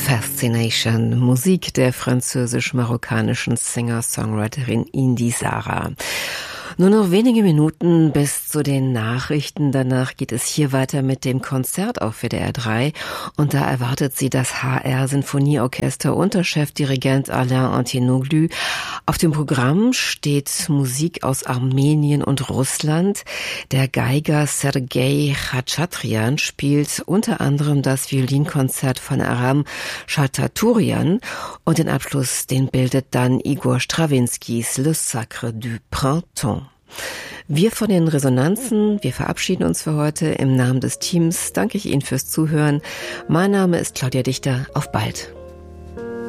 Fascination, Musik der französisch-marokkanischen Singer-Songwriterin Indy Sara. Nur noch wenige Minuten bis zu den Nachrichten. Danach geht es hier weiter mit dem Konzert auf WDR 3. Und da erwartet sie das HR-Sinfonieorchester unter Chefdirigent Alain Antinoglu. Auf dem Programm steht Musik aus Armenien und Russland. Der Geiger Sergei Khachatryan spielt unter anderem das Violinkonzert von Aram Chataturian. Und den Abschluss, den bildet dann Igor Strawinskys Le Sacre du Printemps. Wir von den Resonanzen, wir verabschieden uns für heute. Im Namen des Teams danke ich Ihnen fürs Zuhören. Mein Name ist Claudia Dichter. Auf bald.